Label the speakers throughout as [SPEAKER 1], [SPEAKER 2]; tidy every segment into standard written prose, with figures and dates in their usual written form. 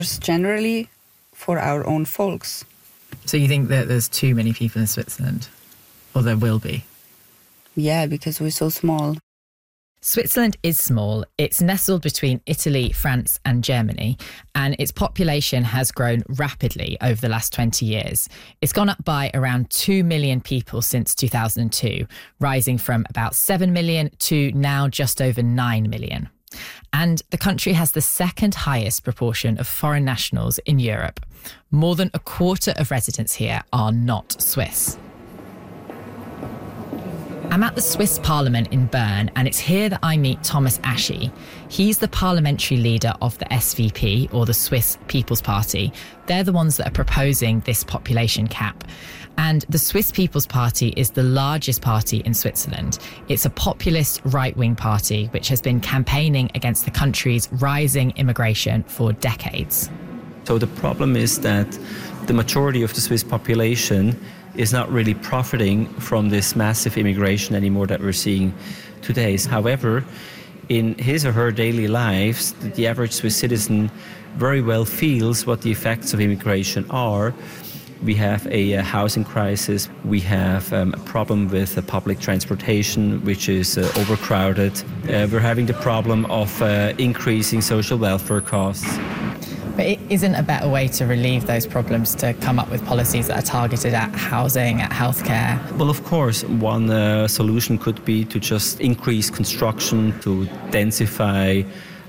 [SPEAKER 1] Generally for our own folks.
[SPEAKER 2] So you think that there's too many people in Switzerland? Or there will be?
[SPEAKER 1] Yeah, because we're so small.
[SPEAKER 2] Switzerland is small. It's nestled between Italy, France and Germany, and its population has grown rapidly over the last 20 years. It's gone up by around 2 million people since 2002, rising from about 7 million to now just over 9 million. And the country has the second highest proportion of foreign nationals in Europe. More than a quarter of residents here are not Swiss. I'm at the Swiss Parliament in Bern, and it's here that I meet Thomas Aschi. He's the parliamentary leader of the SVP, or the Swiss People's Party. They're the ones that are proposing this population cap. And the Swiss People's Party is the largest party in Switzerland. It's a populist right-wing party which has been campaigning against the country's rising immigration for decades.
[SPEAKER 3] So the problem is that the majority of the Swiss population is not really profiting from this massive immigration anymore that we're seeing today. However, in his or her daily lives, the average Swiss citizen very well feels what the effects of immigration are. We have a housing crisis. We have a problem with public transportation, which is overcrowded. We're having the problem of increasing social welfare costs.
[SPEAKER 2] But it isn't a better way to relieve those problems to come up with policies that are targeted at housing, at healthcare?
[SPEAKER 3] Well, of course, one solution could be to just increase construction, to densify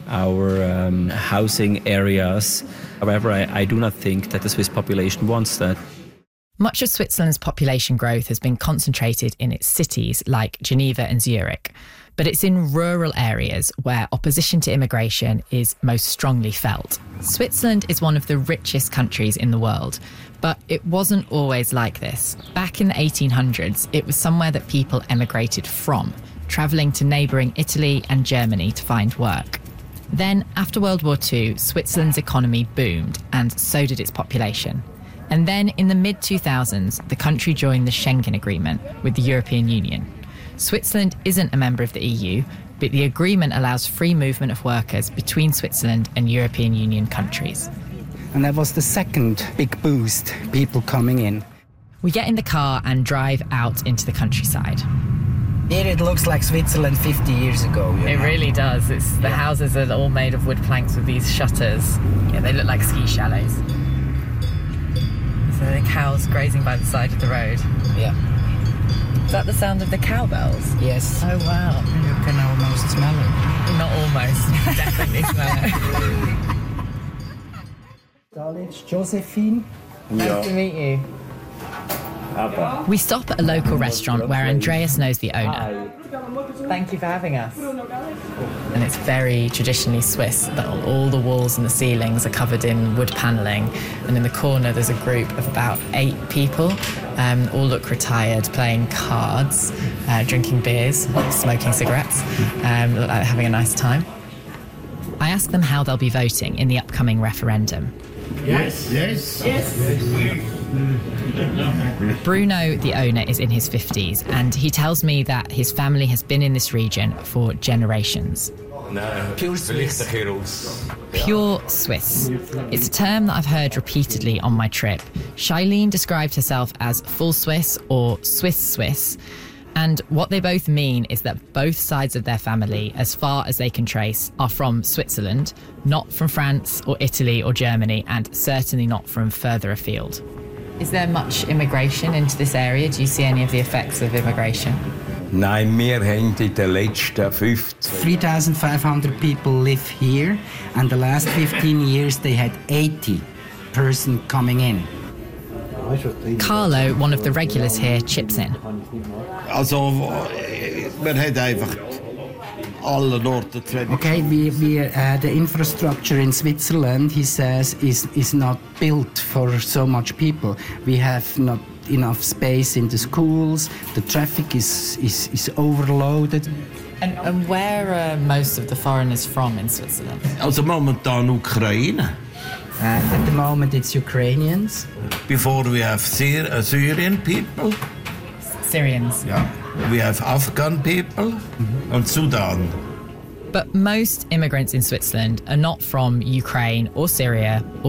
[SPEAKER 3] our housing areas. However, I do not think that the Swiss population wants that.
[SPEAKER 2] Much of Switzerland's population growth has been concentrated in its cities like Geneva and Zurich. But it's in rural areas where opposition to immigration is most strongly felt. Switzerland is one of the richest countries in the world, but it wasn't always like this. Back in the 1800s, it was somewhere that people emigrated from, travelling to neighbouring Italy and Germany to find work. Then, after World War II, Switzerland's economy boomed, and so did its population. And then, in the mid-2000s, the country joined the Schengen Agreement with the European Union. Switzerland isn't a member of the EU, but the agreement allows free movement of workers between Switzerland and European Union countries.
[SPEAKER 4] And that was the second big boost, people coming in.
[SPEAKER 2] We get in the car and drive out into the countryside.
[SPEAKER 4] Here it looks like Switzerland 50 years ago.
[SPEAKER 2] It really does. The houses are all made of wood planks with these shutters. Yeah, they look like ski chalets. So the cows grazing by the side of the road.
[SPEAKER 4] Yeah.
[SPEAKER 2] Is that the sound of the cowbells?
[SPEAKER 4] Yes.
[SPEAKER 2] Oh, wow.
[SPEAKER 4] You can almost smell it.
[SPEAKER 2] Not almost. Definitely smell it.
[SPEAKER 4] It's Josephine.
[SPEAKER 2] Nice to meet you. We stop at a local restaurant where Andreas knows the owner. Thank you for having us. And it's very traditionally Swiss, that all the walls and the ceilings are covered in wood panelling. And in the corner, there's a group of about 8 people, all look retired, playing cards, drinking beers, smoking cigarettes, look like having a nice time. I ask them how they'll be voting in the upcoming referendum.
[SPEAKER 5] Yes.
[SPEAKER 2] Bruno, the owner, is in his 50s, and he tells me that his family has been in this region for generations.
[SPEAKER 4] Pure Swiss.
[SPEAKER 2] Pure Swiss. It's a term that I've heard repeatedly on my trip. Shailene described herself as full Swiss or Swiss. And what they both mean is that both sides of their family, as far as they can trace, are from Switzerland, not from France or Italy or Germany, and certainly not from further afield. Is there much immigration into this area? Do you see any of the effects of immigration?
[SPEAKER 5] Nein, wir haben in den letzten
[SPEAKER 4] 3,500 people live here, and the last 15 years they had 80 person coming in.
[SPEAKER 2] Carlo, one of the regulars here, chips in.
[SPEAKER 5] Also, man hat einfach alle Orte.
[SPEAKER 4] Okay, the infrastructure in Switzerland, he says, is not built for so much people. We have not enough space in the schools. The traffic is overloaded.
[SPEAKER 2] And where are most of the foreigners from in Switzerland?
[SPEAKER 5] Also momentan Ukraine.
[SPEAKER 4] At the moment it's Ukrainians.
[SPEAKER 5] Before we have Syrian people.
[SPEAKER 2] Syrians.
[SPEAKER 5] Yeah. We have Afghan people and Sudan.
[SPEAKER 2] But most immigrants in Switzerland are not from Ukraine or Syria or